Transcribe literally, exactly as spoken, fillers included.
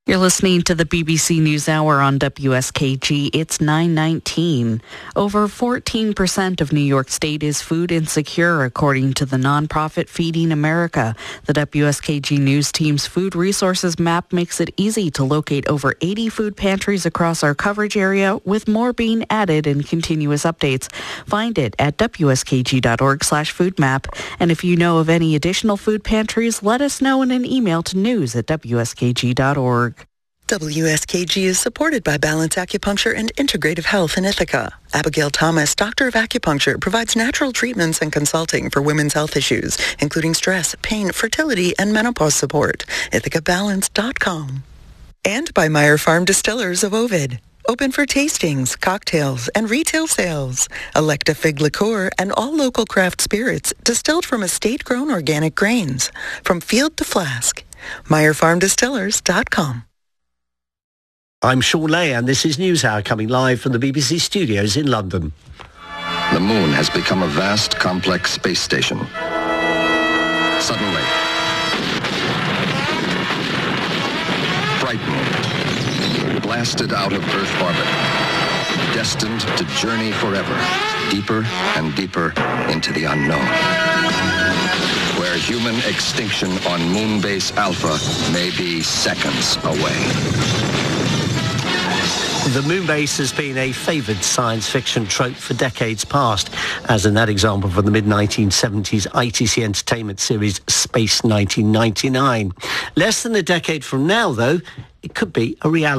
You're listening to the B B C News Hour on W S K G. It's nine nineteen. Over fourteen percent of New York State is food insecure, according to the nonprofit Feeding America. The W S K G News team's food resources map makes it easy to locate over eighty food pantries across our coverage area, with more being added in continuous updates. Find it at W S K G dot org slash food map. And if you know of any additional food pantries, let us know in an email to news at W S K G dot org. W S K G is supported by Balance Acupuncture and Integrative Health in Ithaca. Abigail Thomas, Doctor of Acupuncture, provides natural treatments and consulting for women's health issues, including stress, pain, fertility, and menopause support. Ithaca Balance dot com. And by Meyer Farm Distillers of Ovid. Open for tastings, cocktails, and retail sales. Electa Fig Liqueur and all local craft spirits distilled from estate-grown organic grains. From field to flask. Meyer Farm Distillers dot com. I'm Sean Lay, and this is NewsHour, coming live from the B B C studios in London. The moon has become a vast, complex space station. Suddenly, frightened, blasted out of Earth orbit, destined to journey forever, deeper and deeper into the unknown, where human extinction on Moonbase Alpha may be seconds away. The moon base has been a favoured science fiction trope for decades past, as in that example from the mid nineteen seventies I T C entertainment series Space nineteen ninety-nine. Less than a decade from now, though, it could be a reality.